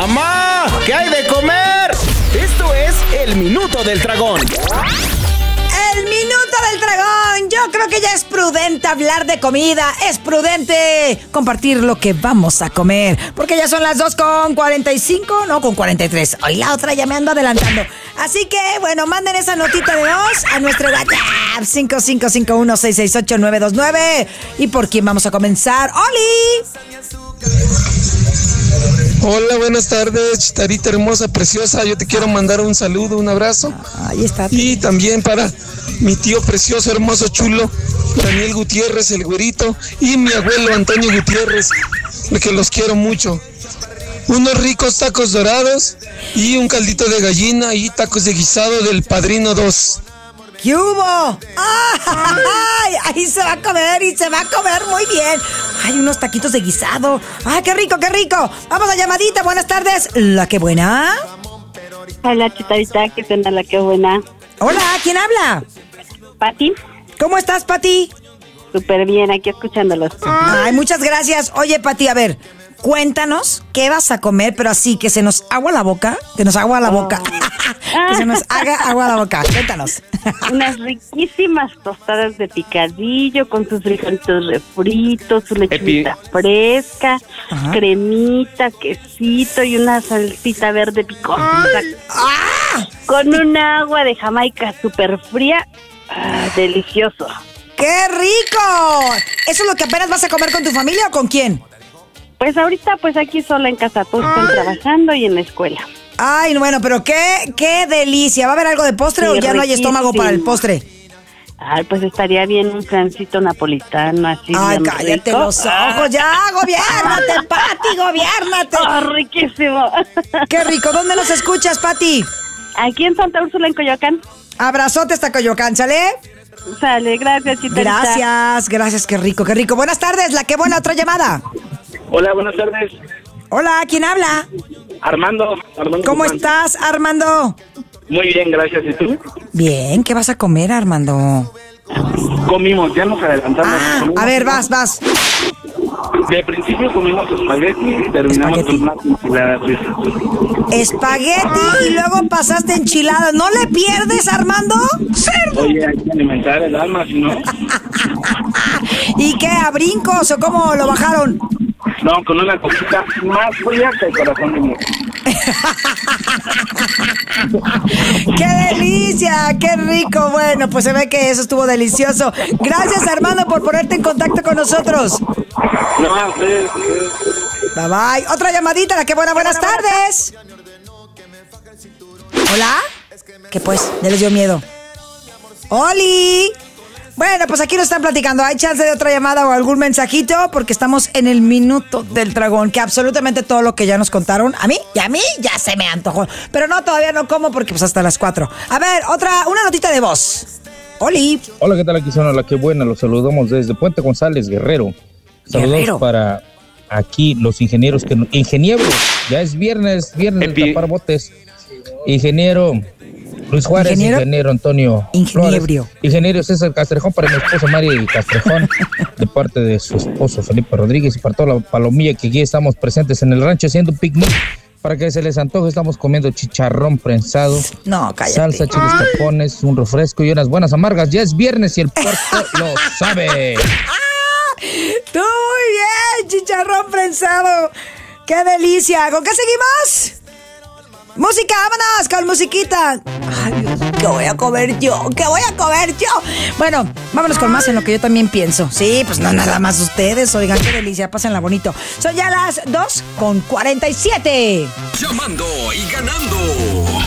¡Mamá! ¿Qué hay de comer? Esto es el Minuto del Dragón. El Minuto del Dragón. Yo creo que ya es prudente hablar de comida. Es prudente compartir lo que vamos a comer. Porque ya son las 2:45, no, con 43. Hoy la otra ya me ando adelantando. Así que, bueno, manden esa notita de voz a nuestro WhatsApp 5551668929. ¿Y por quién vamos a comenzar? ¡Oli! Hola, buenas tardes, Chitarita hermosa, preciosa. Yo te quiero mandar un saludo, un abrazo. Ahí está. Y también para mi tío precioso, hermoso, chulo, Daniel Gutiérrez, el güerito, y mi abuelo Antonio Gutiérrez, que los quiero mucho. Unos ricos tacos dorados y un caldito de gallina y tacos de guisado del Padrino 2. ¿Qué hubo? ¡Ay! Ahí se va a comer y se va a comer muy bien. Hay unos taquitos de guisado. ¡Ay, qué rico, qué rico! Vamos a llamadita, buenas tardes. ¿La que buena? Hola, Chitarita, ¿qué tal? La que buena. Hola, ¿quién habla? Pati. ¿Cómo estás, Pati? Súper bien, aquí escuchándolos. Ay, muchas gracias. Oye, Pati, a ver, cuéntanos qué vas a comer, pero así, que se nos agua la boca. Que nos agua la boca. Que se nos haga agua la boca. Cuéntanos. Unas riquísimas tostadas de picadillo con sus frijolitos refritos, su lechuguita fresca, cremita, quesito y una salsita verde picosa. Con un agua de Jamaica súper fría. Delicioso. ¡Qué rico! ¿Eso es lo que apenas vas a comer con tu familia o con quién? Pues ahorita, pues aquí sola en casa, todos están trabajando y en la escuela. Ay, bueno, pero qué delicia. ¿Va a haber algo de postre o ya no hay estómago para el postre? Ay, pues estaría bien un flancito napolitano así. Ay, cállate rico. los ojos, ya, gobiérnate, Pati, gobiérnate. Riquísimo. Qué rico, ¿dónde nos escuchas, Pati? Aquí en Santa Úrsula, en Coyoacán. Abrazote hasta Coyoacán, ¿sale? Sale, gracias, Chitarita. Gracias, qué rico, qué rico. Buenas tardes, la que buena, otra llamada. Hola, buenas tardes. Hola, ¿quién habla? Armando. ¿Cómo estás, Armando? Muy bien, gracias. ¿Y tú? Bien, ¿qué vas a comer, Armando? Comimos, ya nos adelantamos. A ver, vas. De principio comimos espagueti y terminamos con unas enchiladas. Espagueti y luego pasaste enchiladas. ¿No le pierdes, Armando? ¡Cerdo! Oye, hay que alimentar el alma, si no. ¿Y qué, a brincos o cómo lo bajaron? No, con una cosita más fría que el corazón de mi. ¡Qué delicia! ¡Qué rico! Bueno, pues se ve que eso estuvo delicioso. Gracias, Armando, por ponerte en contacto con nosotros. No, a ustedes. Bye, bye. Otra llamadita, la que buenas tardes. ¿Hola? ¿Qué pues? Ya les dio miedo. ¡Oli! Bueno, pues aquí nos están platicando. ¿Hay chance de otra llamada o algún mensajito? Porque estamos en el Minuto del Dragón, que absolutamente todo lo que ya nos contaron, a mí ya se me antojó. Pero no, todavía no como porque pues hasta las 4. A ver, una notita de voz. ¡Oli! Hola, ¿qué tal? Aquí son la que buena. Los saludamos desde Puente González, Guerrero. Saludos para aquí los ingenieros. Ingenieros, ya es viernes de tapar botes. Ingeniero Luis Juárez, ingeniero Antonio Flores, ingeniero César Castrejón, para mi esposa Mari Castrejón, de parte de su esposo Felipe Rodríguez, y para toda la palomilla que aquí estamos presentes en el rancho haciendo un picnic. Para que se les antoje, estamos comiendo chicharrón prensado, salsa, chiles tapones, un refresco y unas buenas amargas. Ya es viernes y el puerco lo sabe. ¡Tú muy bien! Chicharrón prensado. ¡Qué delicia! ¿Con qué seguimos? ¡Música! ¡Vámonos con musiquita! ¡Ay, Dios! ¿Qué voy a comer yo? Bueno, vámonos con más en lo que yo también pienso. Sí, pues no nada más ustedes. Oigan, qué delicia, pásenla bonito. Son ya las 2:47. Llamando y ganando.